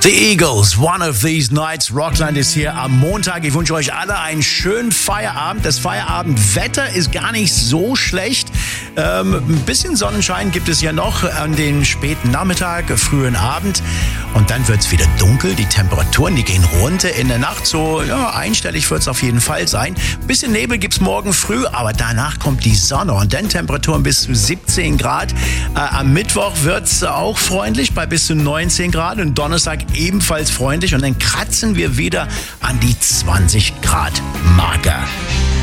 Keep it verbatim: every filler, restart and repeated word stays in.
The Eagles, One of These Nights. Rockland ist hier am Montag. Ich wünsche euch alle einen schönen Feierabend. Das Feierabendwetter ist gar nicht so schlecht. Ähm, ein bisschen Sonnenschein gibt es ja noch an den späten Nachmittag, frühen Abend. Und dann wird es wieder dunkel. Die Temperaturen, die gehen runter in der Nacht. So ja, einstellig wird es auf jeden Fall sein. Ein bisschen Nebel gibt es morgen früh, aber danach kommt die Sonne. Und dann Temperaturen bis zu siebzehn Grad. Äh, am Mittwoch wird es auch freundlich bei bis zu neunzehn Grad. Und Donnerstag ebenfalls freundlich. Und dann kratzen wir wieder an die zwanzig Grad Marke.